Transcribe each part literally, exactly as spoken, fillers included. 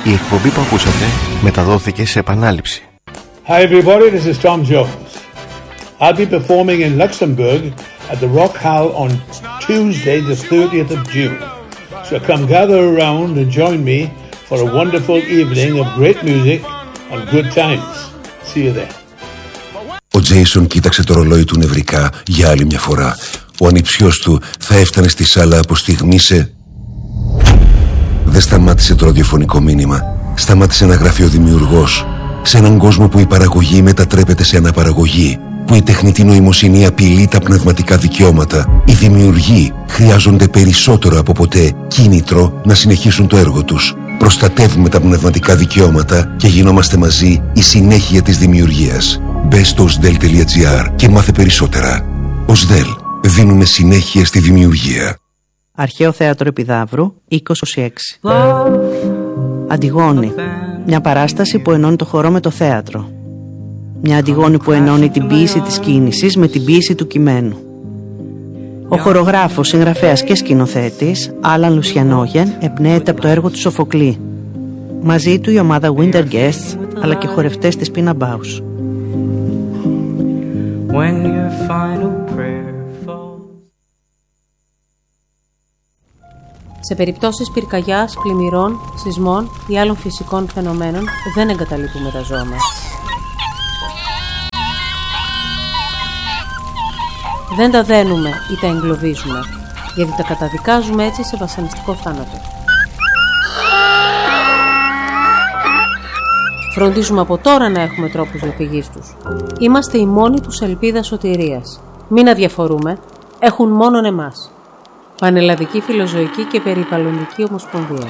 Η εκπομπή που ακούσατε μεταδόθηκε σε επανάληψη. Hi everybody, this is Tom Jones. I'll be performing in Luxembourg at the Rock Hall on Tuesday the thirtieth of June. So come gather around and join me for a wonderful evening of great music and good times. See you there. Ο Τζέισον κοίταξε το ρολόι του νευρικά για άλλη μια φορά. Ο ανιψιός του θα έφτανε στη σάλα από στιγμή σε... Δεν σταμάτησε το ραδιοφωνικό μήνυμα. Σταμάτησε να γράφει ο δημιουργός. Σε έναν κόσμο που η παραγωγή μετατρέπεται σε αναπαραγωγή, που η τεχνητή νοημοσύνη απειλεί τα πνευματικά δικαιώματα, οι δημιουργοί χρειάζονται περισσότερο από ποτέ κίνητρο να συνεχίσουν το έργο τους. Προστατεύουμε τα πνευματικά δικαιώματα και γινόμαστε μαζί η συνέχεια της δημιουργίας. Μπε στο οσδέλ τελεία τζι άρ και μάθε περισσότερα. οσδέλ. Δίνουμε συνέχεια στη δημιουργία. Αρχαίο Θέατρο Επιδαύρου, είκοσι είκοσι έξι. Αντιγόνη. Μια παράσταση που ενώνει το χορό με το θέατρο. Μια Αντιγόνη που ενώνει την ποίηση της κίνησης με την ποίηση του κειμένου. Ο χορογράφος, συγγραφέας και σκηνοθέτης Άλαν Λουσιανόγεν εμπνέεται από το έργο του Σοφοκλή. Μαζί του η ομάδα Winter Guests αλλά και χορευτές της Pina Bausch. Σε περιπτώσεις πυρκαγιάς, πλημμυρών, σεισμών ή άλλων φυσικών φαινομένων δεν εγκαταλείπουμε τα ζώα μας. Δεν τα δένουμε ή τα εγκλωβίζουμε, γιατί τα καταδικάζουμε έτσι σε βασανιστικό θάνατο. Φροντίζουμε από τώρα να έχουμε τρόπους διαφυγής τους. Είμαστε η μόνη τους ελπίδα σωτηρίας. Μην αδιαφορούμε, έχουν μόνον εμάς. Πανελλαδική Φιλοζωική και Περιβαλλοντική Ομοσπονδία.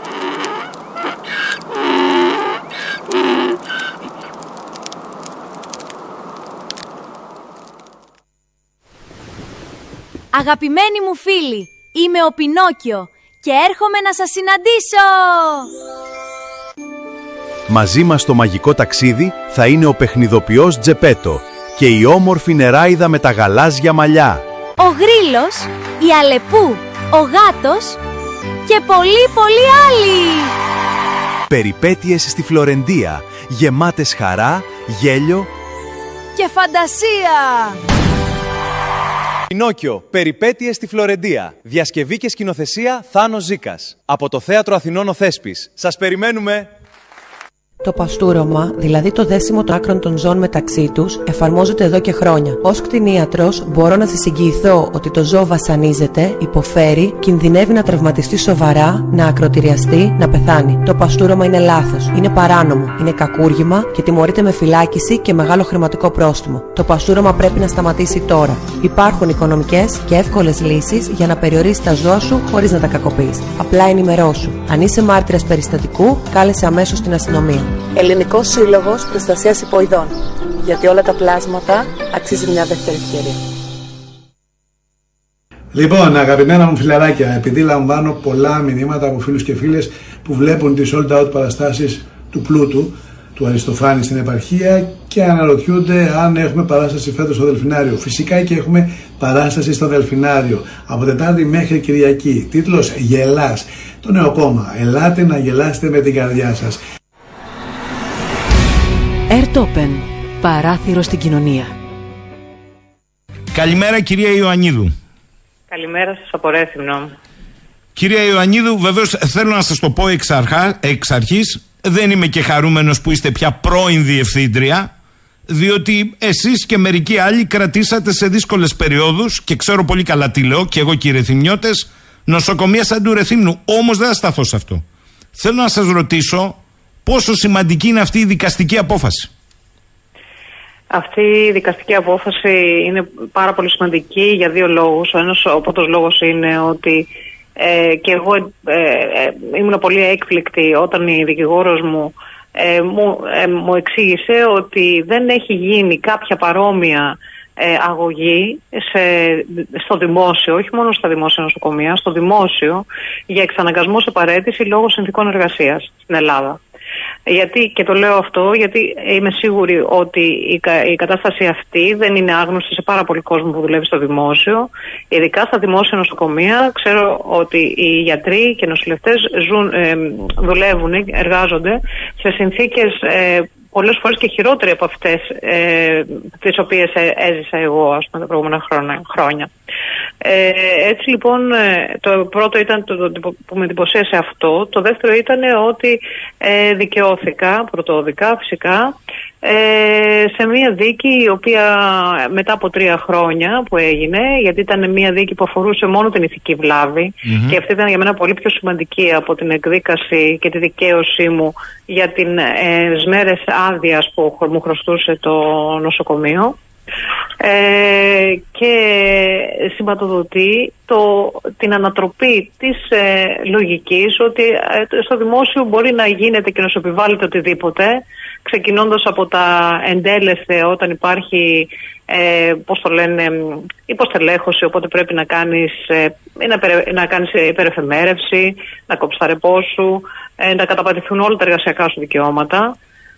Αγαπημένοι μου φίλοι, είμαι ο Πινόκιο και έρχομαι να σας συναντήσω! Μαζί μας στο μαγικό ταξίδι θα είναι ο παιχνιδοποιός Τζεπέτο και η όμορφη νεράιδα με τα γαλάζια μαλλιά. Ο Γρίλος, η Αλεπού, ο Γάτος και πολλοί πολλοί άλλοι! Περιπέτειες στη Φλωρεντία, γεμάτες χαρά, γέλιο και φαντασία! Πινόκιο, περιπέτειες στη Φλωρεντία. Διασκευή και σκηνοθεσία Θάνος Ζήκας. Από το Θέατρο Αθηνών ο Θέσπης. Σας περιμένουμε! Το παστούρωμα, δηλαδή το δέσιμο των άκρων των ζώων μεταξύ τους, εφαρμόζεται εδώ και χρόνια. Ως κτηνίατρος, μπορώ να σας εγγυηθώ ότι το ζώο βασανίζεται, υποφέρει, κινδυνεύει να τραυματιστεί σοβαρά, να ακροτηριαστεί, να πεθάνει. Το παστούρωμα είναι λάθος, είναι παράνομο, είναι κακούργημα και τιμωρείται με φυλάκιση και μεγάλο χρηματικό πρόστιμο. Το παστούρωμα πρέπει να σταματήσει τώρα. Υπάρχουν οικονομικές και εύκολες λύσεις για να περιορίσεις τα ζώα σου χωρίς να τα κακοποιείς. Απλά ενημερώσου. Αν είσαι μάρτυρας περιστατικού, κάλεσε αμέσως την αστυνομία. Ελληνικός Σύλλογος Προστασίας Υποειδών. Γιατί όλα τα πλάσματα αξίζει μια δεύτερη ευκαιρία. Λοιπόν, αγαπημένα μου φιλαράκια, επειδή λαμβάνω πολλά μηνύματα από φίλους και φίλες που βλέπουν τις sold out παραστάσεις του Πλούτου, του Αριστοφάνη στην επαρχία και αναρωτιούνται αν έχουμε παράσταση φέτος στο Δελφινάριο. Φυσικά και έχουμε παράσταση στο Δελφινάριο από Τετάρτη μέχρι Κυριακή. Τίτλος Γελάς. Το νέο κόμμα. Ελάτε να γελάσετε με την καρδιά σας. Ερτόπεν. Παράθυρο στην κοινωνία. Καλημέρα κυρία Ιωαννίδου. Καλημέρα σας από Ρέθυμνο. Κυρία Ιωαννίδου, βεβαίως θέλω να σας το πω εξ, αρχά, εξ αρχής. Δεν είμαι και χαρούμενος που είστε πια πρώην διευθύντρια, διότι εσείς και μερικοί άλλοι κρατήσατε σε δύσκολες περιόδους, και ξέρω πολύ καλά τι λέω, και εγώ και οι Ρεθυμνιώτες, νοσοκομεία σαν του Ρεθύμνου. Όμως δεν θα σταθώ σε αυτό. Θέλω να σας ρωτήσω πόσο σημαντική είναι αυτή η δικαστική απόφαση. Αυτή η δικαστική απόφαση είναι πάρα πολύ σημαντική για δύο λόγους. Ο ένας, ο πρώτος λόγος είναι ότι ε, και εγώ ε, ε, ήμουν πολύ έκπληκτη όταν η δικηγόρος μου ε, μου, ε, μου εξήγησε ότι δεν έχει γίνει κάποια παρόμοια ε, αγωγή σε, στο δημόσιο, όχι μόνο στα δημόσια νοσοκομεία, στο δημόσιο, για εξαναγκασμό σε παραίτηση λόγω συνθηκών εργασίας στην Ελλάδα. Γιατί, και το λέω αυτό γιατί είμαι σίγουρη ότι η, η κατάσταση αυτή δεν είναι άγνωστη σε πάρα πολύ κόσμο που δουλεύει στο δημόσιο, ειδικά στα δημόσια νοσοκομεία. Ξέρω ότι οι γιατροί και οι νοσηλευτές ζουν, ε, δουλεύουν, εργάζονται σε συνθήκες ε, πολλές φορές και χειρότεροι από αυτές ε, τις οποίες έζησα εγώ, ας πούμε, τα προηγούμενα χρόνια. Ε, έτσι λοιπόν, το πρώτο ήταν το, το, που με εντυπωσίασε αυτό. Το δεύτερο ήταν ότι ε, δικαιώθηκα, πρωτόδικα φυσικά, ε, σε μια δίκη η οποία μετά από τρία χρόνια που έγινε, γιατί ήταν μια δίκη που αφορούσε μόνο την ηθική βλάβη, mm-hmm. και αυτή ήταν για μένα πολύ πιο σημαντική από την εκδίκαση και τη δικαίωσή μου για τις ε, μέρες άδειας που μου χρωστούσε το νοσοκομείο. Ε, και σηματοδοτεί το, την ανατροπή της ε, λογικής ότι ε, στο δημόσιο μπορεί να γίνεται και να σου επιβάλλεται οτιδήποτε, ξεκινώντας από τα εντέλεσθε όταν υπάρχει ε, πώς το λένε, υποστελέχωση, οπότε πρέπει να κάνεις, ε, να, περι, να κάνεις υπερεφημέρευση, να κόψεις τα ρεπό σου, ε, να καταπατηθούν όλα τα εργασιακά σου δικαιώματα.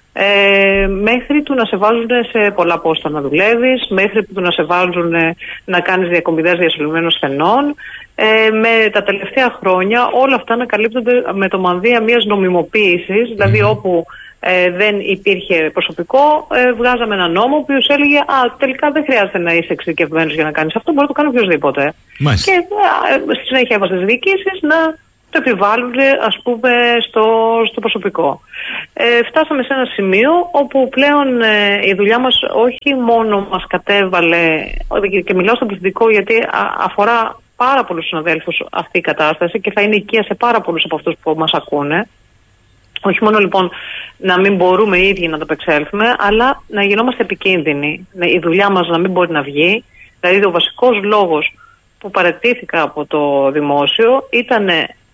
Ε, μέχρι του να σε βάζουν σε πολλά πόστα να δουλεύεις, μέχρι του να σε βάζουν να κάνεις διακομιδές διασωλημένων ασθενών. Ε, με τα τελευταία χρόνια όλα αυτά να καλύπτονται με το μανδύα μιας νομιμοποίησης, δηλαδή όπου ε, δεν υπήρχε προσωπικό, ε, βγάζαμε ένα νόμο που έλεγε «Α, τελικά δεν χρειάζεται να είσαι εξειδικευμένος για να κάνεις αυτό, μπορεί να το κάνει οποιοδήποτε». Και ε, στη συνέχεια έβαζε τις διοικήσεις να το επιβάλλουν, ας πούμε, στο, στο προσωπικό. Ε, φτάσαμε σε ένα σημείο όπου πλέον ε, η δουλειά μας όχι μόνο μας κατέβαλε, και μιλάω στο πληθυντικό γιατί α, αφορά πάρα πολλούς συναδέλφους αυτή η κατάσταση και θα είναι οικία σε πάρα πολλούς από αυτούς που μας ακούνε. Όχι μόνο λοιπόν να μην μπορούμε οι ίδιοι να το απεξέλθουμε, αλλά να γινόμαστε επικίνδυνοι. Η δουλειά μας να μην μπορεί να βγει. Δηλαδή ο βασικός λόγος που παραιτήθηκα από το δημόσιο ήταν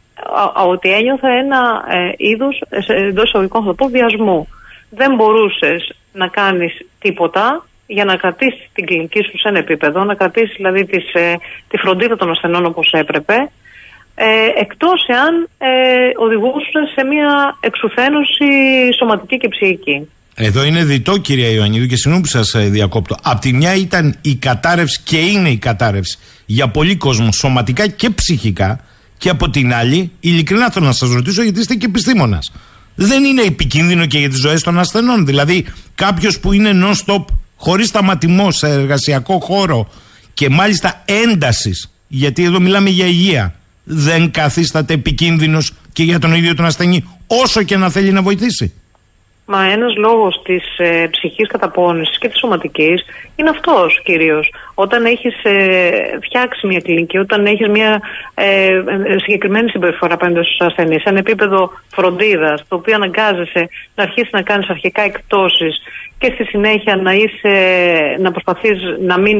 ότι ένιωθα ένα ε, είδους, εντός εισαγωγικών θα το πω, βιασμού. Δεν μπορούσες να κάνεις τίποτα για να κρατήσεις την κλινική σου σε ένα επίπεδο, να κρατήσεις δηλαδή τις, ε, τη φροντίδα των ασθενών όπως έπρεπε, ε, εκτός εάν ε, οδηγούσαν σε μια εξουθένωση σωματική και ψυχική. Εδώ είναι διτό, κυρία Ιωαννίδου, και συγγνώμη που σας διακόπτω. Απ' τη μια ήταν η κατάρρευση και είναι η κατάρρευση για πολύ κόσμο σωματικά και ψυχικά. Και από την άλλη, ειλικρινά θέλω να σας ρωτήσω, γιατί είστε και επιστήμονας. Δεν είναι επικίνδυνο και για τις ζωές των ασθενών? Δηλαδή, κάποιος που είναι non-stop, χωρίς σταματημό σε εργασιακό χώρο και μάλιστα έντασης, γιατί εδώ μιλάμε για υγεία, δεν καθίσταται επικίνδυνος και για τον ίδιο τον ασθενή, όσο και να θέλει να βοηθήσει? Μα ένας λόγος της ε, ψυχικής καταπώνησης και της σωματικής είναι αυτός κυρίως. Όταν έχεις ε, φτιάξει μια κλινική, όταν έχεις μια ε, συγκεκριμένη συμπεριφορά απέναντι στους ασθενείς, σε ένα επίπεδο φροντίδας, το οποίο αναγκάζεσαι να αρχίσεις να κάνεις αρχικά εκτόσεις και στη συνέχεια να, είσαι, να προσπαθείς να μην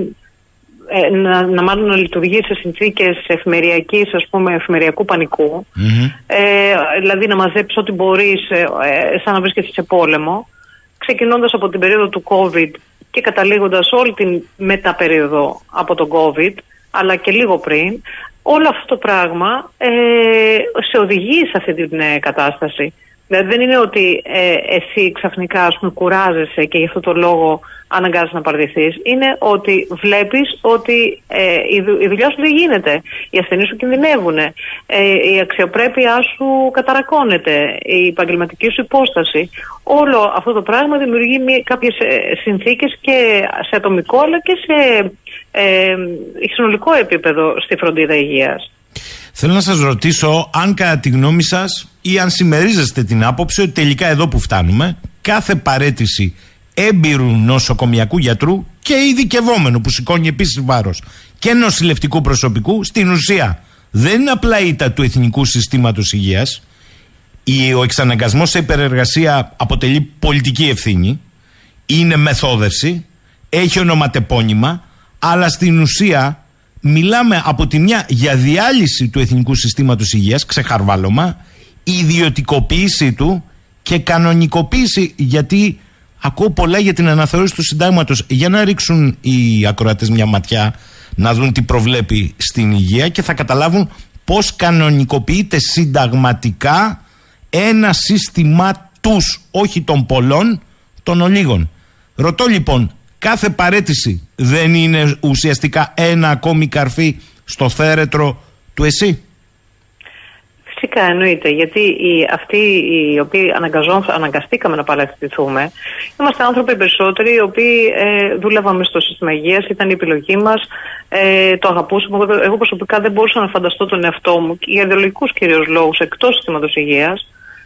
Ε, να, να μάλλον να λειτουργεί σε συνθήκες εφημεριακής, ας πούμε, εφημεριακού πανικού, mm-hmm. ε, δηλαδή να μαζέψεις ό,τι μπορείς, ε, ε, σαν να βρίσκεσαι σε πόλεμο, ξεκινώντας από την περίοδο του COVID και καταλήγοντας όλη την μεταπερίοδο από τον COVID, αλλά και λίγο πριν, όλο αυτό το πράγμα ε, σε οδηγεί σε αυτή την ε, κατάσταση. Δηλαδή δεν είναι ότι ε, εσύ ξαφνικά, ας πούμε, κουράζεσαι και γι' αυτό το λόγο αναγκάζεσαι να παραιτηθείς. Είναι ότι βλέπεις ότι ε, η, δου, η δουλειά σου δεν γίνεται. Οι ασθενείς σου κινδυνεύουν. Ε, η αξιοπρέπειά σου καταρακώνεται. Η επαγγελματική σου υπόσταση. Όλο αυτό το πράγμα δημιουργεί κάποιες ε, συνθήκες και σε ατομικό αλλά και σε ε, συνολικό επίπεδο στη φροντίδα υγείας. Θέλω να σας ρωτήσω αν κατά τη γνώμη σας ή αν συμμερίζεστε την άποψη ότι τελικά εδώ που φτάνουμε, κάθε παραίτηση έμπειρου νοσοκομιακού γιατρού και ειδικευόμενου που σηκώνει επίσης βάρος και νοσηλευτικού προσωπικού, στην ουσία δεν είναι απλά ήττα του εθνικού συστήματος υγείας. Ο εξαναγκασμός σε υπερεργασία αποτελεί πολιτική ευθύνη, είναι μεθόδευση, έχει ονοματεπώνυμα, αλλά στην ουσία μιλάμε από τη μια για διάλυση του εθνικού συστήματος υγείας, ξεχαρβάλωμα, ιδιωτικοποίηση του και κανονικοποίηση, γιατί ακούω πολλά για την αναθεώρηση του συντάγματος. Για να ρίξουν οι ακροατές μια ματιά, να δουν τι προβλέπει στην υγεία και θα καταλάβουν πώς κανονικοποιείται συνταγματικά ένα σύστημα τους, όχι των πολλών, των ολίγων. Ρωτώ λοιπόν, κάθε παρέτηση δεν είναι ουσιαστικά ένα ακόμη καρφί στο θέρετρο του εσύ? Φυσικά, εννοείται, γιατί οι, αυτοί οι οποίοι αναγκαστήκαμε να παρατηθούμε, είμαστε άνθρωποι περισσότεροι οι οποίοι ε, δούλευαμε στο σύστημα υγείας, ήταν η επιλογή μας, ε, το αγαπούσαμε. Εγώ προσωπικά δεν μπορούσα να φανταστώ τον εαυτό μου, για ιδεολογικούς κυρίως λόγους, εκτός συστήματος υγείας,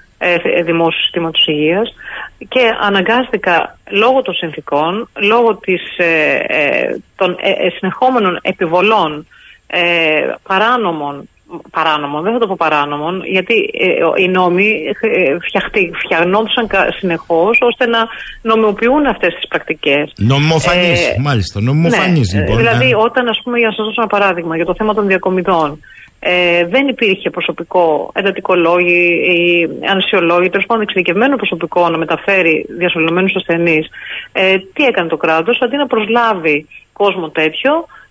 ε, δημόσιου συστήματος υγείας, και αναγκάστηκα λόγω των συνθήκων, λόγω της, ε, ε, των ε, συνεχόμενων επιβολών ε, παράνομων, παράνομων, δεν θα το πω παράνομων, γιατί ε, οι νόμοι ε, φτιαχτή, φτιαχνόντουσαν συνεχώς ώστε να νομιμοποιούν αυτές τις πρακτικές. Νομιμοφανείς, ε, μάλιστα, νομιμοφανείς ναι, λοιπόν. Δηλαδή, ναι. όταν, ας πούμε, για να σας δώσω ένα παράδειγμα, για το θέμα των διακομιδών, ε, δεν υπήρχε προσωπικό, εντατικολόγοι ή ανεσιολόγοι, τέλος πάντων εξειδικευμένο προσωπικό να μεταφέρει διασωληνωμένους ασθενείς. Ε, τι έκανε το κράτος? Αντί να προσλάβει κόσμο τέτοιο,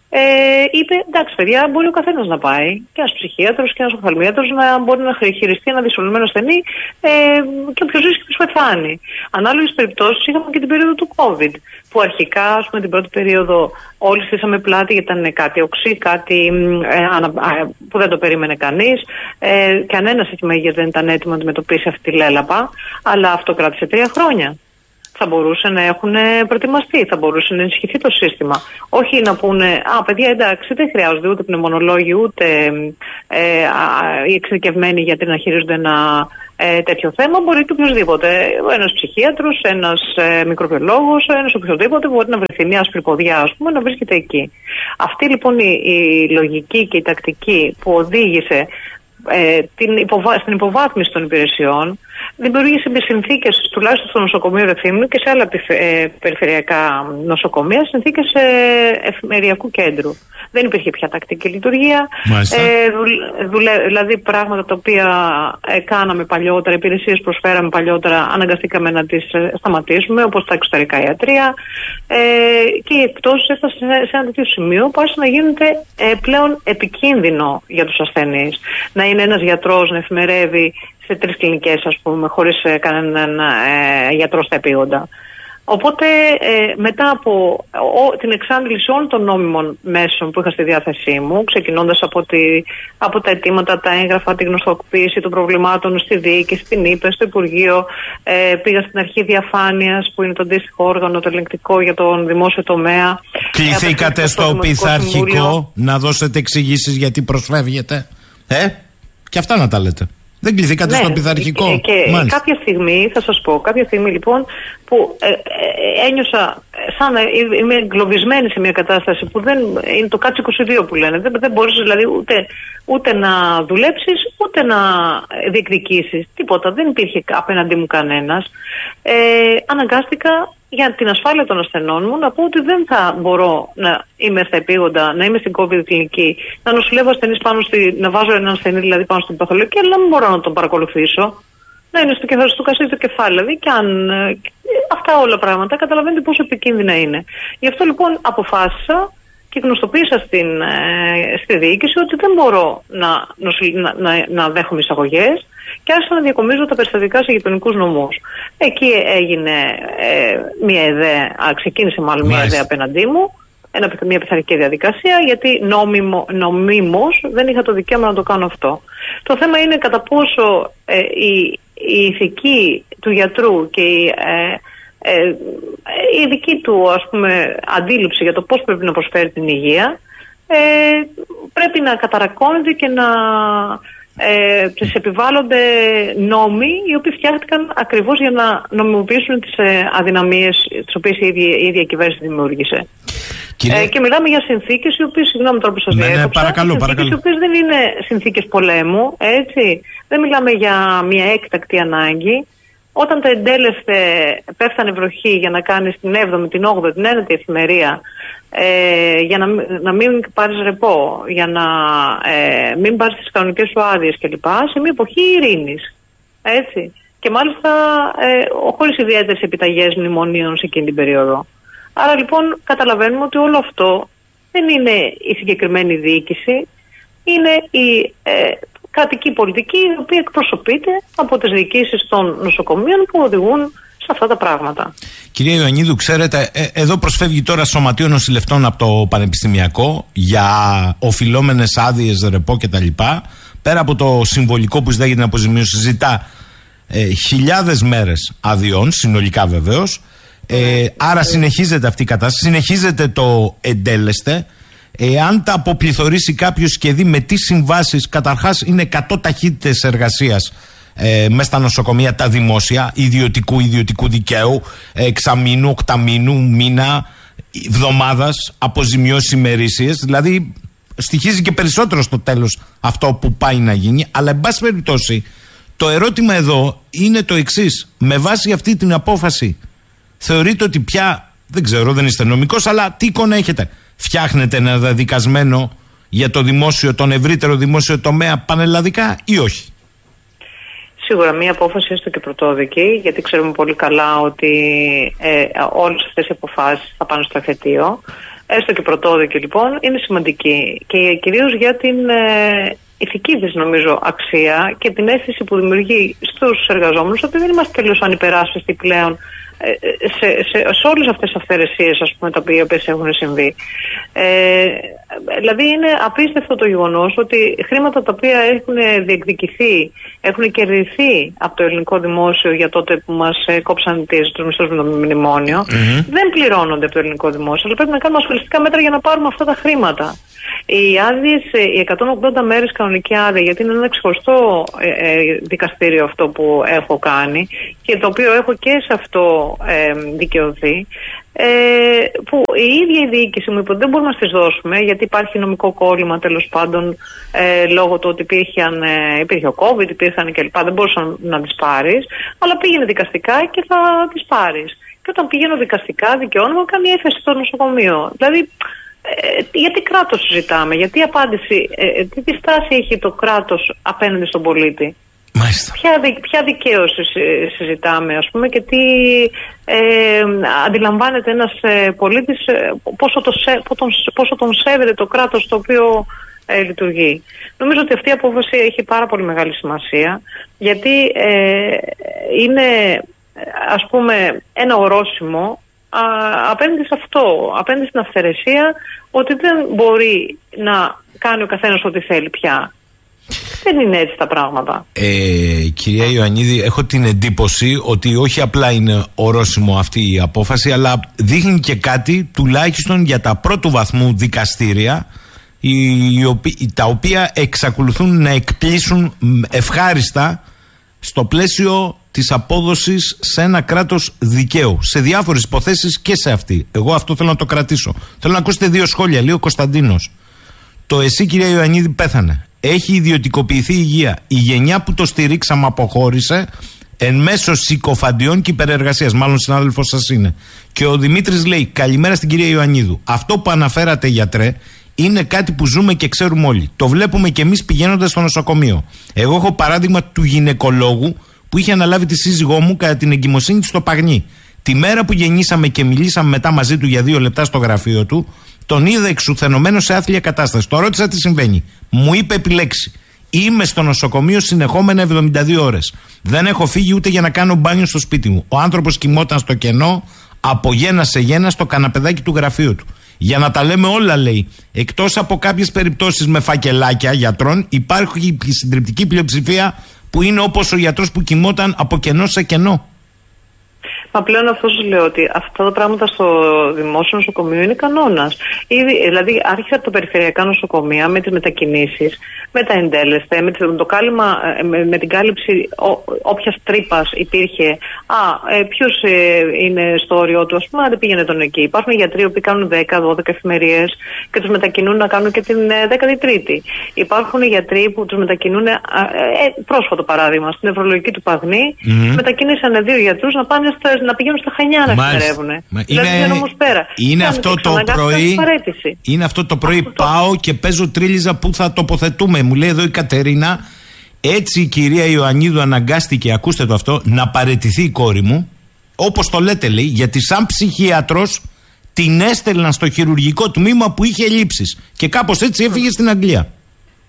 Ε, είπε, εντάξει παιδιά, μπορεί ο καθένας να πάει, και ένας ψυχίατρος και ένας οφθαλμίατρος, να μπορεί να χειριστεί ένα διασωληνωμένο ασθενή, ε, και όποιος ζήσει και ποιος πεθάνει. Ανάλογες περιπτώσεις είχαμε και την περίοδο του COVID, που αρχικά, ας πούμε, την πρώτη περίοδο όλοι στήσαμε πλάτη γιατί ήταν κάτι οξύ, κάτι ε, ανα, ε, που δεν το περίμενε κανείς, ε, κανένας σύστημα υγείας δεν ήταν έτοιμο να αντιμετωπίσει αυτή τη λέλαπα, αλλά αυτό κράτησε τρία χρόνια. Θα μπορούσε να έχουν προετοιμαστεί, θα μπορούσε να ενισχυθεί το σύστημα. Όχι να πούνε, α, παιδιά, εντάξει, δεν χρειάζονται ούτε πνευμονολόγοι, ούτε ε, οι εξειδικευμένοι γιατί να χειρίζονται ένα ε, τέτοιο θέμα. Μπορεί και οποιοδήποτε. Ένας ψυχίατρος, ένας ε, μικροβιολόγος, ένας οποιοδήποτε μπορεί να βρεθεί μια άσπρη ποδιά, ας πούμε, να βρίσκεται εκεί. Αυτή λοιπόν η, η λογική και η τακτική που οδήγησε Ε, την υποβα... στην υποβάθμιση των υπηρεσιών δημιούργησε συνθήκες, τουλάχιστον στο νοσοκομείο Ρεθύμνου και σε άλλα ε, περιφερειακά νοσοκομεία, συνθήκες ε, εφημεριακού κέντρου. Δεν υπήρχε πια τακτική λειτουργία. Ε, δουλε... Δηλαδή πράγματα τα οποία ε, κάναμε παλιότερα, υπηρεσίες προσφέραμε παλιότερα, αναγκαστήκαμε να τις ε, σταματήσουμε, όπως τα εξωτερικά ιατρεία, ε, και οι εκπτώσεις έφτασαν σε, σε ένα τέτοιο σημείο που άρχισε να γίνεται ε, πλέον επικίνδυνο για τους ασθενείς. Να είναι ένας γιατρός να εφημερεύει σε τρεις κλινικές, ας πούμε, χωρίς ε, κανέναν ε, γιατρό στα επίγοντα. Οπότε ε, μετά από ο, την εξάντληση όλων των νόμιμων μέσων που είχα στη διάθεσή μου, ξεκινώντας από, τη, από τα αιτήματα, τα έγγραφα, τη γνωστοποίηση των προβλημάτων στη διοίκηση, στην ΥΠΕ, στο Υπουργείο, ε, πήγα στην αρχή διαφάνειας που είναι το αντίστοιχο όργανο, το ελεγκτικό για τον δημόσιο τομέα. Κληθήκατε ε, στο πειθαρχικό να δώσετε εξηγήσεις γιατί προσφεύγετε. Ε, και αυτά να τα λέτε. Δεν κληθήκατε ναι, στο πειθαρχικό. Και, και κάποια στιγμή, θα σας πω, κάποια στιγμή λοιπόν που ε, ε, ένιωσα σαν να είμαι εγκλωβισμένη σε μια κατάσταση που δεν είναι το κάτσε είκοσι δύο που λένε. Δεν, δεν μπορείς δηλαδή ούτε, ούτε να δουλέψεις, ούτε να διεκδικήσεις. Τίποτα. Δεν υπήρχε απέναντί μου κανένας. Ε, αναγκάστηκα για την ασφάλεια των ασθενών μου να πω ότι δεν θα μπορώ να είμαι στα επίγοντα, να είμαι στην COVID κλινική, να νοσηλεύω ασθενείς πάνω στη, να βάζω έναν ασθενή δηλαδή πάνω στην παθολογική, αλλά να μην μπορώ να τον παρακολουθήσω. Να είναι στο κεφάλι του κασί το κεφάλι, δηλαδή, και αν ε, αυτά όλα πράγματα καταλαβαίνετε πόσο επικίνδυνα είναι. Γι' αυτό λοιπόν αποφάσισα και γνωστοποίησα στην, ε, στη διοίκηση ότι δεν μπορώ να, να, να, να δέχομαι εισαγωγές και άρχισα να διακομίζω τα περιστατικά σε γειτονικούς νομούς. Εκεί έγινε ε, μια ιδέα, ξεκίνησε μάλλον μια ιδέα απέναντί μου, ένα, μια πειθαρχική διαδικασία, γιατί νόμιμο, νομίμως δεν είχα το δικαίωμα να το κάνω αυτό. Το θέμα είναι κατά πόσο ε, η, η ηθική του γιατρού και η, ε, ε, η δική του, ας πούμε, αντίληψη για το πώς πρέπει να προσφέρει την υγεία ε, πρέπει να καταρακώνεται και να ε, τις επιβάλλονται νόμοι οι οποίοι φτιάχτηκαν ακριβώς για να νομιμοποιήσουν τις ε, αδυναμίες τις οποίες η ίδια, η ίδια κυβέρνηση δημιούργησε. Κύριε... Ε, και μιλάμε για συνθήκες οι οποίες, συγγνώμη τώρα που σας ναι, διέκοψα, ναι, παρακαλώ, συνθήκες παρακαλώ. οι οποίες δεν είναι συνθήκες πολέμου, έτσι. Δεν μιλάμε για μια έκτακτη ανάγκη. Όταν το εντέλεσθε πέφτανε βροχή για να κάνεις την έβδομη, την όγδοη, την ένατη εφημερία, ε, για να, να μην πάρεις ρεπό, για να ε, μην πάρεις τις κανονικές σου άδειες κλπ. Σε μια εποχή ειρήνης, έτσι. Και μάλιστα ε, χωρίς ιδιαίτερες επιταγές μνημονίων σε εκείνη την περίοδο. Άρα λοιπόν καταλαβαίνουμε ότι όλο αυτό δεν είναι η συγκεκριμένη διοίκηση, είναι η, ε, κρατική πολιτική η οποία εκπροσωπείται από τις διοικήσεις των νοσοκομείων που οδηγούν σε αυτά τα πράγματα. Κυρία Ιωαννίδου, ξέρετε, ε, εδώ προσφεύγει τώρα Σωματείο Νοσηλευτών από το Πανεπιστημιακό για οφειλόμενες άδειες, ρεπό κτλ. Πέρα από το συμβολικό που ζητάει για την αποζημίωση, ζητά ε, χιλιάδες μέρες αδειών, συνολικά βεβαίως. Ε, άρα συνεχίζεται αυτή η κατάσταση, συνεχίζεται το εντέλεστε. Εάν τα αποπληθωρήσει κάποιος και δει με τι συμβάσεις, καταρχάς είναι εκατό ταχύτητες εργασίας ε, μέσα στα νοσοκομεία, τα δημόσια, ιδιωτικού, ιδιωτικού δικαίου, εξαμήνου, οκταμήνου, μήνα, εβδομάδας, αποζημιώσεις ημερήσιες. Δηλαδή στοιχίζει και περισσότερο στο τέλος αυτό που πάει να γίνει. Αλλά εν πάση περιπτώσει, το ερώτημα εδώ είναι το εξής. Με βάση αυτή την απόφαση, θεωρείτε ότι πια, δεν ξέρω, δεν είστε νομικός, αλλά τι εικόνα έχετε? Φτιάχνετε ένα δεδικασμένο για το δημόσιο, τον ευρύτερο δημόσιο τομέα πανελλαδικά ή όχι? Σίγουρα μία απόφαση έστω και πρωτόδικη, γιατί ξέρουμε πολύ καλά ότι ε, όλες αυτές οι αποφάσεις θα πάνε στο εφετείο. Έστω και πρωτόδικη λοιπόν είναι σημαντική και κυρίως για την ε, ηθική της νομίζω αξία και την αίσθηση που δημιουργεί στους εργαζόμενους ότι δεν είμαστε τελείως ανυπεράσπιστοι πλέον σε, σε, σε όλες αυτές τις αυθαιρεσίες, ας πούμε, τα οποίες έχουν συμβεί. Ε, δηλαδή είναι απίστευτο το γεγονός ότι χρήματα τα οποία έχουν διεκδικηθεί, έχουν κερδιθεί από το ελληνικό δημόσιο για τότε που μας ε, κόψαν τις, τους μισθούς με το μνημόνιο, mm-hmm. δεν πληρώνονται από το ελληνικό δημόσιο, αλλά πρέπει να κάνουμε ασφαλιστικά μέτρα για να πάρουμε αυτά τα χρήματα. Οι άδειες, οι εκατόν ογδόντα μέρες κανονική άδεια, γιατί είναι ένα ξεχωριστό ε, ε, δικαστήριο αυτό που έχω κάνει και το οποίο έχω και σε αυτό ε, δικαιωθεί, ε, που η ίδια η διοίκηση μου είπε ότι δεν μπορούμε να τις δώσουμε γιατί υπάρχει νομικό κόλλημα τέλος πάντων ε, λόγω του ότι υπήρχαν, ε, υπήρχε ο COVID, υπήρχαν κλπ. Δεν μπορούσαν να τις πάρεις, αλλά πήγαινε δικαστικά και θα τις πάρεις. Και όταν πήγαινε δικαστικά δικαιώνουμε κάνει έφεση στο νοσοκομείο. Δηλαδή, Ε, γιατί κράτος συζητάμε, γιατί απάντηση, ε, τι, τι στάση έχει το κράτος απέναντι στον πολίτη? Μάλιστα. Ποια, ποια δικαίωση συζητάμε, ας πούμε, και τι ε, αντιλαμβάνεται ένας ε, πολίτης, ε, πόσο, το, τον, πόσο τον σέβεται το κράτος το οποίο ε, λειτουργεί. Νομίζω ότι αυτή η απόφαση έχει πάρα πολύ μεγάλη σημασία, γιατί ε, είναι, ας πούμε, ένα ορόσημο Α, απέναντι σε αυτό, απέναντι στην αυθαιρεσία, ότι δεν μπορεί να κάνει ο καθένας ό,τι θέλει πια. Δεν είναι έτσι τα πράγματα. Ε, κυρία Ιωαννίδη, έχω την εντύπωση ότι όχι απλά είναι ορόσημο αυτή η απόφαση, αλλά δείχνει και κάτι τουλάχιστον για τα πρώτου βαθμού δικαστήρια, οι, οι, τα οποία εξακολουθούν να εκπλήσουν ευχάριστα στο πλαίσιο της απόδοσης σε ένα κράτος δικαίου, σε διάφορες υποθέσεις και σε αυτή. Εγώ αυτό θέλω να το κρατήσω. Θέλω να ακούσετε δύο σχόλια. Λέει ο Κωνσταντίνος: το ΕΣΥ, κυρία Ιωαννίδη, πέθανε. Έχει ιδιωτικοποιηθεί η υγεία. Η γενιά που το στηρίξαμε αποχώρησε εν μέσω συκοφαντιών και υπερεργασίας. Μάλλον συνάδελφος σας είναι. Και ο Δημήτρης λέει: καλημέρα στην κυρία Ιωαννίδου. Αυτό που αναφέρατε, γιατρέ, είναι κάτι που ζούμε και ξέρουμε όλοι. Το βλέπουμε κι εμείς πηγαίνοντας στο νοσοκομείο. Εγώ έχω παράδειγμα του γυναικολόγου που είχε αναλάβει τη σύζυγό μου κατά την εγκυμοσύνη της στο Παγνί. Τη μέρα που γεννήσαμε και μιλήσαμε μετά μαζί του για δύο λεπτά στο γραφείο του, τον είδα εξουθενωμένο σε άθλια κατάσταση. Το ρώτησα τι συμβαίνει. Μου είπε επιλέξει: είμαι στο νοσοκομείο συνεχόμενα εβδομήντα δύο ώρες. Δεν έχω φύγει ούτε για να κάνω μπάνιο στο σπίτι μου. Ο άνθρωπος κοιμόταν στο κενό, από γένα σε γένα, στο καναπεδάκι του γραφείου του. Για να τα λέμε όλα, λέει, εκτός από κάποιες περιπτώσεις με φακελάκια γιατρών, υπάρχει η συντριπτική πλειοψηφία που είναι όπως ο γιατρός που κοιμόταν από κενό σε κενό. Μα πλέον αυτό σου λέω ότι αυτά τα πράγματα στο δημόσιο νοσοκομείο είναι κανόνας. Δηλαδή άρχισε από τα περιφερειακά νοσοκομεία με τις μετακινήσεις, με τα εντέλεσθε, με, το κάλυμα, με, με την κάλυψη όποιας τρύπας υπήρχε. Α, ε, ποιος ε, είναι στο όριό του, ας πούμε, δεν πήγαινε τον εκεί. Υπάρχουν γιατροί που κάνουν δέκα δώδεκα εφημερίες και τους μετακινούν να κάνουν και την δέκατη τρίτη. Υπάρχουν γιατροί που τους μετακινούν, ε, ε, πρόσφατο παράδειγμα, στην νευρολογική του Παγνή, mm-hmm. μετακίνησαν δύο γιατρούς να πάνε στα, να πηγαίνουν στα Χανιά να χαιρεύουν. Δηλαδή είναι, όμως πέρα. Είναι αυτό το πρωί. Είναι αυτό το πρωί. Αυτό πάω το... και παίζω τρίλιζα που θα τοποθετούμε. Μου λέει εδώ η Κατερίνα. Έτσι η κυρία Ιωαννίδου αναγκάστηκε, ακούστε το αυτό, να παραιτηθεί η κόρη μου. Όπως το λέτε, λέει, γιατί σαν ψυχίατρος την έστελναν στο χειρουργικό τμήμα που είχε ελλείψεις. Και κάπως έτσι έφυγε στην Αγγλία.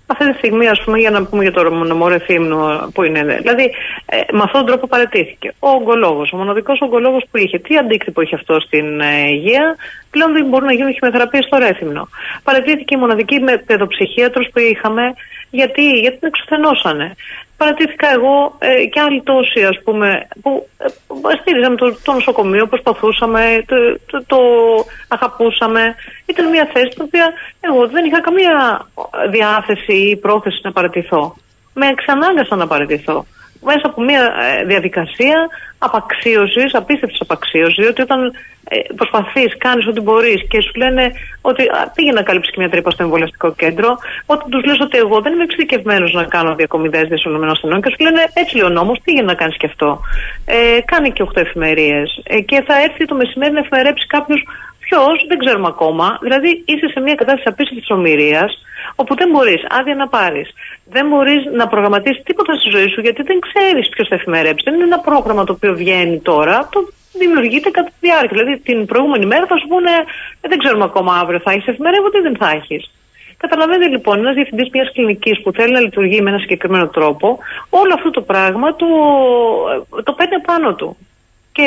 Αυτή τη στιγμή, ας πούμε, για να πούμε για το νομό Ρεθύμνου που είναι. Δηλαδή, ε, με αυτόν τον τρόπο παραιτήθηκε. Ο ογκολόγος, ο μοναδικός ογκολόγος που είχε. Τι αντίκτυπο είχε αυτό στην ε, υγεία, πλέον δεν μπορούν να γίνουν χημειοθεραπείες στο Ρέθυμνο. Παραιτήθηκε η μοναδική παιδοψυχίατρος που είχαμε. Γιατί, γιατί την εξουθενώσανε. Παρατήθηκα εγώ ε, και άλλοι τόσοι, ας πούμε, που ε, στήριζαμε το, το νοσοκομείο, προσπαθούσαμε, το, το, το αγαπούσαμε. Ήταν μια θέση την οποία εγώ δεν είχα καμία διάθεση ή πρόθεση να παραιτηθώ. Με εξανάγκασαν να παραιτηθώ. Μέσα από μια ε, διαδικασία απαξίωσης, απίστευτης απαξίωσης, διότι όταν ε, προσπαθείς, κάνεις ό,τι μπορείς και σου λένε ότι α, πήγαινε να καλύψεις και μια τρύπα στο εμβολιαστικό κέντρο, όταν τους λες ότι εγώ δεν είμαι εξειδικευμένος να κάνω διακομιδές διασωλωμένων ασθενών και σου λένε έτσι λέει ο νόμος, πήγαινε να κάνεις και αυτό. Ε, κάνει και οχτώ εφημερίες ε, και θα έρθει το μεσημέρι να εφημερέψει κάποιος. Ποιος, δεν ξέρουμε ακόμα. Δηλαδή είσαι σε μια κατάσταση απίστευτης ομηρίας, όπου δεν μπορείς άδεια να πάρεις. Δεν μπορείς να προγραμματίσεις τίποτα στη ζωή σου, γιατί δεν ξέρεις ποιος θα εφημερέψει. Δεν είναι ένα πρόγραμμα το οποίο βγαίνει τώρα, το δημιουργείται κατά τη διάρκεια. Δηλαδή την προηγούμενη μέρα θα σου πούνε ε, δεν ξέρουμε ακόμα αύριο θα έχεις εφημερεύονται ή δεν θα έχεις. Καταλαβαίνετε λοιπόν, ένας διευθυντής μιας κλινικής που θέλει να λειτουργεί με ένα συγκεκριμένο τρόπο, όλο αυτό το πράγμα το, το παίρνει πάνω του. Και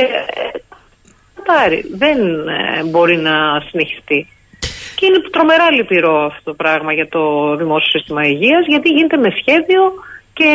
πάρει. Δεν ε, μπορεί να συνεχιστεί. Και είναι τρομερά λυπηρό αυτό το πράγμα για το δημόσιο σύστημα υγείας, γιατί γίνεται με σχέδιο και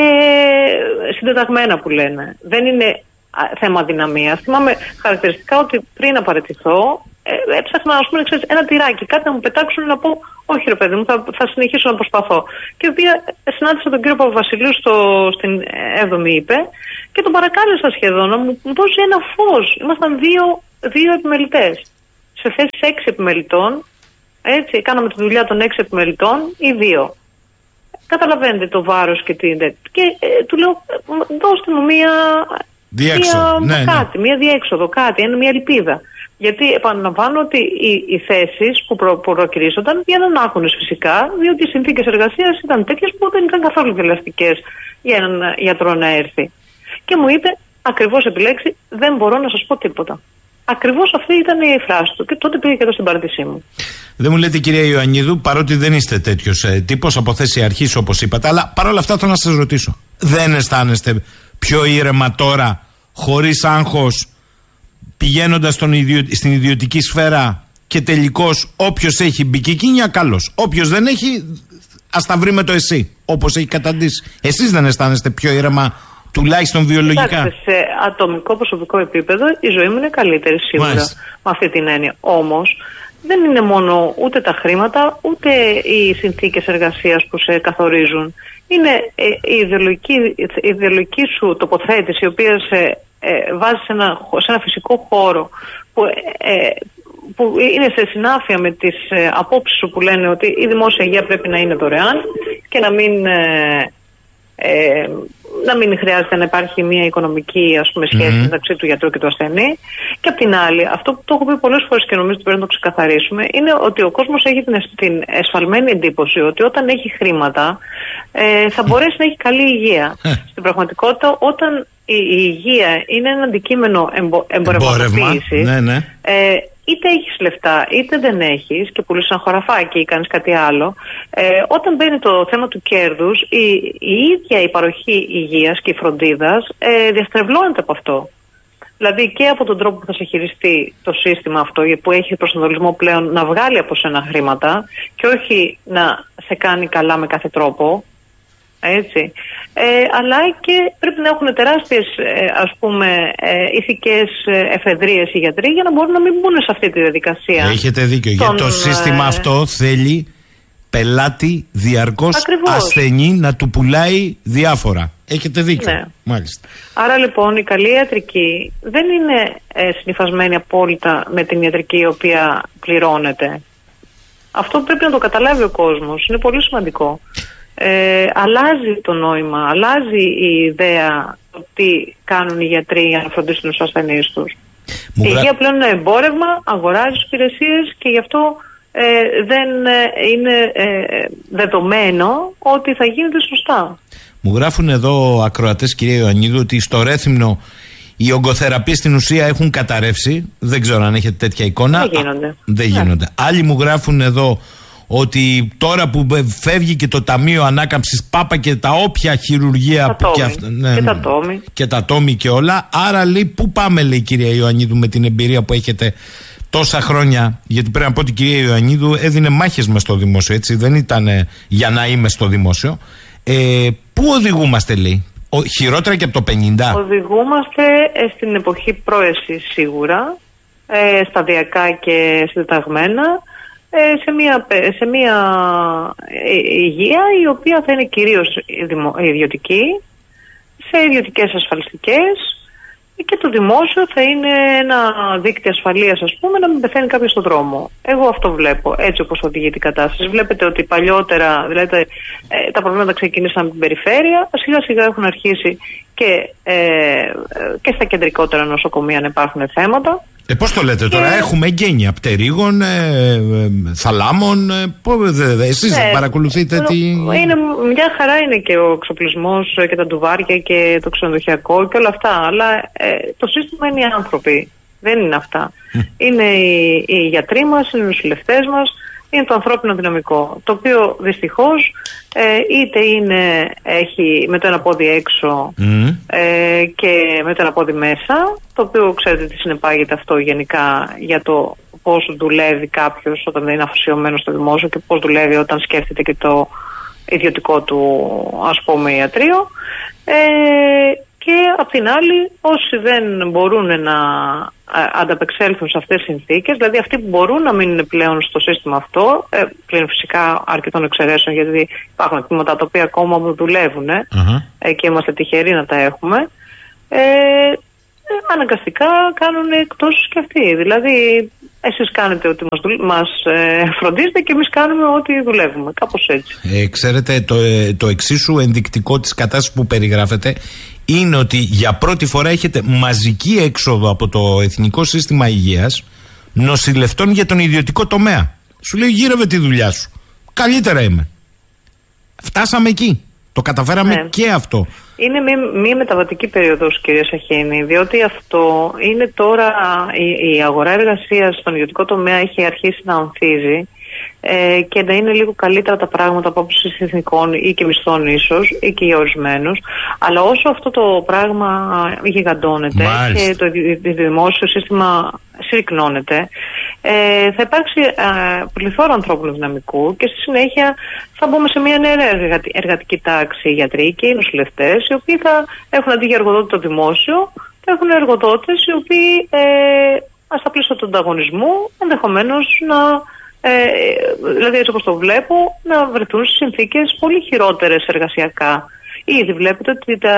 συντεταγμένα που λένε. Δεν είναι θέμα δυναμίας. Θυμάμαι χαρακτηριστικά ότι πριν απαρατηθώ, ε, έψαχνα ας πούμε, ξέρεις, ένα τυράκι, κάτι να μου πετάξουν να πω όχι ρε παιδί μου, θα, θα συνεχίσω να προσπαθώ. Και οποία συνάντησα τον κύριο Παπαβασιλείου στο, στην έβδομη είπε και τον παρακάλεσα σχεδόν να μου, μου δώσει ένα φως. Ήμασταν δύο, δύο επιμελητές. Σε θέση έξι επιμελητών, έτσι, κάναμε τη δουλειά των έξι επιμελητών ή δύο. Καταλαβαίνετε το βάρος και την. Και ε, του λέω, δώστε μου μία. Διέξοδο, μία, ναι, κάτι, ναι. Μία διέξοδο, κάτι, μια ελπίδα. Γιατί επαναλαμβάνω ότι οι, οι θέσεις που προ, προκυρήσονταν βγαίναν άχονες φυσικά, διότι οι συνθήκες εργασίας ήταν τέτοιες που δεν ήταν καθόλου ελαστικές για έναν γιατρό να έρθει. Και μου είπε, ακριβώς επιλέξει, δεν μπορώ να σας πω τίποτα. Ακριβώς αυτή ήταν η φράση του και τότε πήγε και εδώ στην παρατησή μου. Δεν μου λέτε κυρία Ιωαννίδου, παρότι δεν είστε τέτοιος ε, τύπος από θέση αρχής όπως είπατε, αλλά παρόλα αυτά θέλω να σας ρωτήσω. Δεν αισθάνεστε πιο ήρεμα τώρα, χωρίς άγχος, πηγαίνοντας στον ιδιο... στην ιδιωτική σφαίρα και τελικώς όποιος έχει μπικικίνια καλός, όποιος δεν έχει ας τα βρει με το εσύ, όπως έχει καταντήσει. Εσείς δεν αισθάνεστε πιο ήρεμα, τουλάχιστον βιολογικά? Κοιτάξτε, σε ατομικό προσωπικό επίπεδο η ζωή μου είναι καλύτερη σίγουρα. Μάλιστα. Με αυτή την έννοια. Όμως δεν είναι μόνο ούτε τα χρήματα ούτε οι συνθήκες εργασίας που σε καθορίζουν. Είναι η ιδεολογική, η ιδεολογική σου τοποθέτηση, η οποία σε ε, βάζει σε ένα, σε ένα φυσικό χώρο που, ε, που είναι σε συνάφεια με τις ε, απόψεις σου που λένε ότι η δημόσια υγεία πρέπει να είναι δωρεάν και να μην... Ε, ε, να μην χρειάζεται να υπάρχει μια οικονομική ας πούμε, σχέση mm-hmm. μεταξύ του γιατρού και του ασθενή. Και απ' την άλλη, αυτό που το έχω πει πολλές φορές και νομίζω ότι πρέπει να το ξεκαθαρίσουμε, είναι ότι ο κόσμος έχει την, την εσφαλμένη εντύπωση ότι όταν έχει χρήματα ε, θα μπορέσει να έχει καλή υγεία. Στην πραγματικότητα, όταν η, η υγεία είναι ένα αντικείμενο εμπο, εμπορευματοποίησης, ναι, ναι. ε, είτε έχεις λεφτά είτε δεν έχεις και πουλήσεις ένα χωραφάκι ή κάνεις κάτι άλλο, ε, όταν μπαίνει το θέμα του κέρδους, η, η ίδια η παροχή υγείας και η φροντίδας ε, διαστρεβλώνεται από αυτό. Δηλαδή και από τον τρόπο που θα σε χειριστεί το σύστημα αυτό, που έχει προσανατολισμό πλέον να βγάλει από σένα χρήματα και όχι να σε κάνει καλά με κάθε τρόπο. Έτσι. Ε, αλλά και πρέπει να έχουν τεράστιες ε, ας πούμε ε, ηθικές εφεδρίες οι γιατροί για να μπορούν να μην μπουν σε αυτή τη διαδικασία. Έχετε δίκιο, γιατί το σύστημα ε... αυτό θέλει πελάτη διαρκώς ακριβώς. Ασθενή να του πουλάει διάφορα. Έχετε δίκιο. Ναι. Μάλιστα. Άρα λοιπόν η καλή ιατρική δεν είναι ε, συνυφασμένη απόλυτα με την ιατρική η οποία πληρώνεται. Αυτό πρέπει να το καταλάβει ο κόσμος. Είναι πολύ σημαντικό. Ε, αλλάζει το νόημα, αλλάζει η ιδέα το τι κάνουν οι γιατροί για να φροντίσουν τους ασθενείς τους. Μου η υγεία γρα... πλέον είναι εμπόρευμα, αγοράζει υπηρεσίες και γι' αυτό ε, δεν είναι ε, δεδομένο ότι θα γίνεται σωστά. Μου γράφουν εδώ ακροατές, κυρία Ιωαννίδου, ότι στο Ρέθυμνο οι ογκοθεραπείες στην ουσία έχουν καταρρεύσει. Δεν ξέρω αν έχετε τέτοια εικόνα. Δεν γίνονται. Α, δεν γίνονται. Yeah. Άλλοι μου γράφουν εδώ ότι τώρα που φεύγει και το Ταμείο Ανάκαμψης, πάπα και τα όποια χειρουργία τα που και, αυ... ναι, και τα τόμι. Και τα τόμι και όλα. Άρα λέει, πού πάμε, λέει η κυρία Ιωαννίδου, με την εμπειρία που έχετε τόσα χρόνια? Γιατί πρέπει να πω ότι η κυρία Ιωαννίδου έδινε μάχες μες στο δημόσιο, έτσι. Δεν ήταν για να είμαι στο δημόσιο. Ε, πού οδηγούμαστε, λέει? Ο, χειρότερα και από το πενήντα. Οδηγούμαστε ε, στην εποχή πρόεσης σίγουρα, ε, σταδιακά και συντεταγμένα, ε, σε μια, σε μια ε, υγεία η οποία θα είναι κυρίως ιδιωτική, σε ιδιωτικές ασφαλιστικές, και το δημόσιο θα είναι ένα δίκτυο ασφαλείας, ας πούμε, να μην πεθαίνει κάποιος στον δρόμο. Εγώ αυτό βλέπω, έτσι όπως οδηγεί την κατάσταση. Βλέπετε ότι παλιότερα, δηλαδή ε, τα προβλήματα ξεκίνησαν από την περιφέρεια, σιγά σιγά έχουν αρχίσει και, ε, και στα κεντρικότερα νοσοκομεία να υπάρχουν θέματα. Ε, πώς το λέτε τώρα, και... έχουμε εγγένεια πτερίγων, ε, ε, θαλάμων, ε, πώς, δε, δε, εσείς ναι, παρακολουθείτε τι... Είναι, μια χαρά είναι και ο εξοπλισμός και τα ντουβάρια και το ξενοδοχειακό και όλα αυτά, αλλά ε, το σύστημα είναι οι άνθρωποι, δεν είναι αυτά. Mm. Είναι οι, οι γιατροί μας, είναι οι νοσηλευτές μας, είναι το ανθρώπινο δυναμικό, το οποίο δυστυχώς ε, είτε είναι, έχει με το ένα πόδι έξω mm. ε, και με το ένα πόδι μέσα, το οποίο ξέρετε τι συνεπάγεται αυτό γενικά για το πώς δουλεύει κάποιος όταν δεν είναι αφοσιωμένος στο δημόσιο και πώς δουλεύει όταν σκέφτεται και το ιδιωτικό του, ας πούμε, ιατρείο. Ε, και απ' την άλλη, όσοι δεν μπορούν να ανταπεξέλθουν σε αυτές τις συνθήκες, δηλαδή αυτοί που μπορούν να μείνουν πλέον στο σύστημα αυτό, ε, πλέον φυσικά αρκετών εξαιρέσεων, γιατί υπάρχουν τμήματα τα οποία ακόμα δουλεύουν ε, uh-huh. ε, και είμαστε τυχεροί να τα έχουμε, ε, ε, αναγκαστικά κάνουν εκτός και αυτοί. Δηλαδή, εσείς κάνετε ότι μας, δουλ... μας ε, φροντίζετε και εμείς κάνουμε ότι δουλεύουμε. Κάπως έτσι. Ε, ξέρετε, το, ε, το εξίσου ενδεικτικό της κατάστασης που περιγράφετε είναι ότι για πρώτη φορά έχετε μαζική έξοδο από το Εθνικό Σύστημα Υγείας νοσηλευτών για τον ιδιωτικό τομέα. Σου λέει, γύρευε τη δουλειά σου. Καλύτερα είμαι. Φτάσαμε εκεί. Το καταφέραμε ναι. και αυτό. Είναι μία μεταβατική περίοδος, κυρία Σαχίνη, διότι αυτό είναι τώρα, η, η αγορά εργασίας στον ιδιωτικό τομέα έχει αρχίσει να ανθίζει ε, και να είναι λίγο καλύτερα τα πράγματα από άποψη εθνικών ή και μισθών ίσως ή και για ορισμένους. Αλλά όσο αυτό το πράγμα γιγαντώνεται Μάλιστα. και το, το δημόσιο σύστημα συρρυκνώνεται, ε, θα υπάρξει ε, πληθώρα ανθρώπινου δυναμικού και στη συνέχεια θα μπούμε σε μια νέα εργατη, εργατική τάξη, οι γιατροί και οι νοσηλευτές, οι οποίοι θα έχουν αντί για εργοδότη το δημόσιο, θα έχουν εργοδότες οι οποίοι ε, στα πλαίσια του ανταγωνισμού ενδεχομένως να, ε, δηλαδή έτσι όπως το βλέπω, να βρεθούν σε συνθήκες πολύ χειρότερες εργασιακά. Ήδη βλέπετε ότι τα,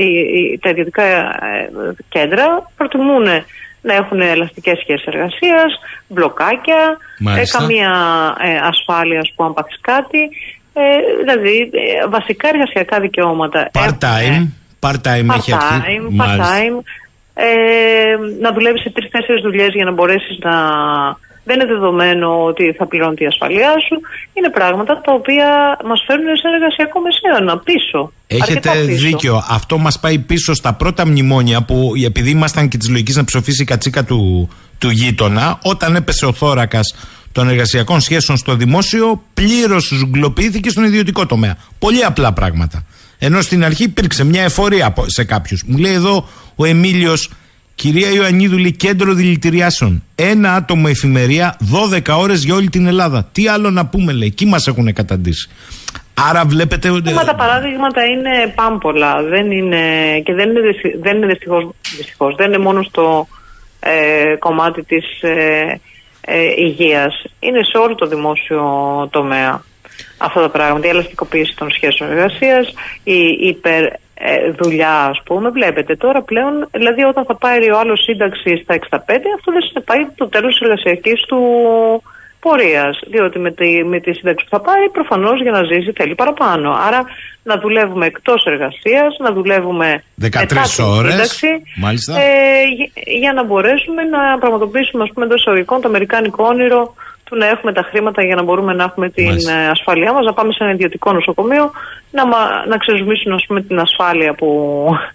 τα ιδιωτικά κέντρα προτιμούν να έχουν ελαστικές σχέσεις εργασίας, μπλοκάκια, ε, καμία ε, ασφάλεια, ας πούμε, αν πάθεις κάτι. Ε, δηλαδή, ε, βασικά εργασιακά δικαιώματα. Part-time, part-time έχει αρχίσει. Part-time, ε, να δουλεύεις σε τρεις-τέσσερις δουλειές για να μπορέσεις να... Δεν είναι δεδομένο ότι θα πληρώνει τη ασφαλεία σου. Είναι πράγματα τα οποία μας φέρνουν σε εργασιακό μεσαίωνα πίσω. Έχετε πίσω. Δίκιο. Αυτό μας πάει πίσω στα πρώτα μνημόνια που, επειδή ήμασταν και της λογικής να ψοφήσει η κατσίκα του, του γείτονα, όταν έπεσε ο θώρακας των εργασιακών σχέσεων στο δημόσιο, πλήρως ζουγκλοποιήθηκε στον ιδιωτικό τομέα. Πολύ απλά πράγματα. Ενώ στην αρχή υπήρξε μια εφορία σε κάποιους. Μου λέει εδώ ο Εμίλιος, κυρία Ιωαννίδου, λέει, κέντρο δηλητηριάσεων. Ένα άτομο εφημερία, δώδεκα ώρες για όλη την Ελλάδα. Τι άλλο να πούμε, λέει, εκεί μας έχουν καταντήσει. Άρα βλέπετε ότι. Τα παράδειγματα είναι πάμπολα. Δεν είναι, και δεν είναι, δεν είναι δυστυχώς, δυστυχώς, δεν είναι μόνο στο ε, κομμάτι της ε, ε, υγείας. Είναι σε όλο το δημόσιο τομέα αυτά τα πράγματα. Η ελαστικοποίηση των σχέσεων εργασίας, η υπερ. Ε, δουλειά, ας πούμε, βλέπετε τώρα πλέον, δηλαδή όταν θα πάρει ο άλλος σύνταξη στα εξήντα πέντε, αυτό δεν συνεπάγει το τέλος της εργασιακής του πορείας, διότι με τη, με τη σύνταξη που θα πάρει προφανώς για να ζήσει θέλει παραπάνω. Άρα να δουλεύουμε εκτός εργασίας, να δουλεύουμε δεκατρείς ώρες σύνταξη, μάλιστα. Ε, για, για να μπορέσουμε να πραγματοποιήσουμε, ας πούμε, εντός εισαγωγικών το αμερικάνικο όνειρο του να έχουμε τα χρήματα για να μπορούμε να έχουμε την Μάλιστα. ασφάλειά μας, να πάμε σε ένα ιδιωτικό νοσοκομείο, να, να ξεζουμίσουν, ας πούμε, την ασφάλεια που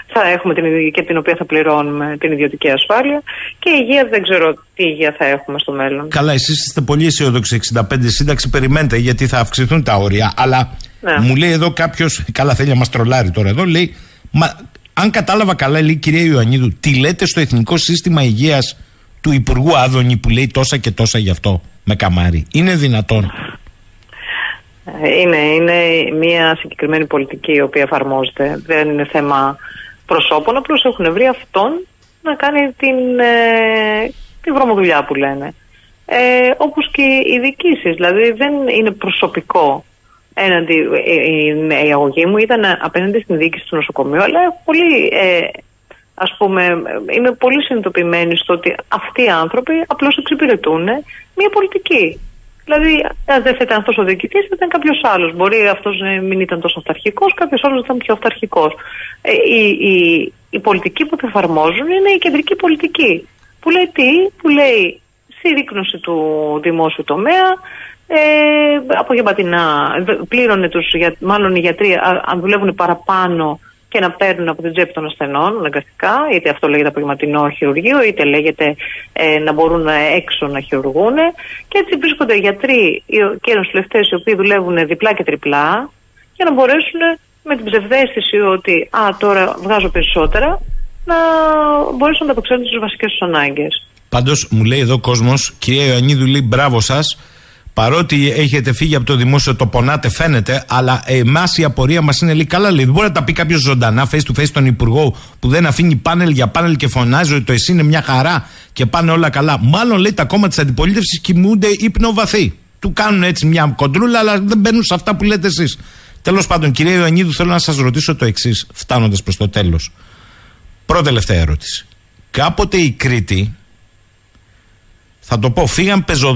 θα έχουμε την, και την οποία θα πληρώνουμε την ιδιωτική ασφάλεια. Και η υγεία, δεν ξέρω τι υγεία θα έχουμε στο μέλλον. Καλά, εσείς είστε πολύ αισιόδοξοι. εξήντα πέντε σύνταξη περιμένετε, γιατί θα αυξηθούν τα όρια. Αλλά ναι. Μου λέει εδώ κάποιος, καλά θέλει να μας τρολάρει τώρα εδώ, λέει, μα αν κατάλαβα καλά, λέει, κυρία Ιωαννίδου, τι λέτε στο Εθνικό Σύστημα Υγείας του Υπουργού Άδωνη που λέει τόσα και τόσα γι' αυτό με καμάρι? Είναι δυνατόν? Είναι, είναι μια συγκεκριμένη πολιτική η οποία εφαρμόζεται. Δεν είναι θέμα προσώπων, απλώς έχουν βρει αυτόν να κάνει την, ε, τη βρωμοδουλειά που λένε. Ε, όπως και οι διοικήσεις, δηλαδή δεν είναι προσωπικό έναντι, η, η αγωγή μου ήταν απέναντι στην διοίκηση του νοσοκομείου, αλλά πολύ, ε, ας πούμε, είμαι πολύ συνειδητοποιημένη στο ότι αυτοί οι άνθρωποι απλώς εξυπηρετούν μια πολιτική. Δηλαδή, αν δεν θα ήταν αυτός ο διοικητής, θα ήταν κάποιος άλλος. Μπορεί αυτός να μην ήταν τόσο αυταρχικός, κάποιος άλλος ήταν πιο αυταρχικός. Ε, η, η, η πολιτική που θα εφαρμόζουν είναι η κεντρική πολιτική. Που λέει τι, που λέει συρρίκνωση του δημόσιου τομέα, ε, απογευματινά, πλήρωνε τους, μάλλον οι γιατροί, αν δουλεύουν παραπάνω και να παίρνουν από την τσέπη των ασθενών, αναγκαστικά, είτε αυτό λέγεται απογευματινό χειρουργείο, είτε λέγεται ε, να μπορούν έξω να χειρουργούν. Και έτσι βρίσκονται γιατροί και νοσηλευτές οι οποίοι δουλεύουν διπλά και τριπλά, για να μπορέσουν με την ψευδαίσθηση ότι α, τώρα βγάζω περισσότερα, να μπορέσουν να ανταπεξέλθουν στις βασικές τους ανάγκες. Πάντως, μου λέει εδώ ο κόσμος, κυρία Ιωαννίδου, λέει μπράβο σας. Παρότι έχετε φύγει από το δημόσιο, το πονάτε, φαίνεται, αλλά εμάς η απορία μας είναι, λέει, καλά, λέει, δεν μπορεί να τα πει κάποιος ζωντανά, face to face τον υπουργό που δεν αφήνει πάνελ για πάνελ και φωνάζει ότι το εσύ είναι μια χαρά και πάνε όλα καλά. Μάλλον, λέει, τα κόμματα της αντιπολίτευσης κοιμούνται ύπνο βαθύ. Του κάνουν έτσι μια κοντρούλα, αλλά δεν μπαίνουν σε αυτά που λέτε εσείς. Τέλος πάντων, κυρία Ιωαννίδου, θέλω να σας ρωτήσω το εξής, φτάνοντας προς το τέλος. Πρώτη τελευταία ερώτηση. Κάποτε η Κρήτη, θα το πω, φύγαν πεζοδρόμοι.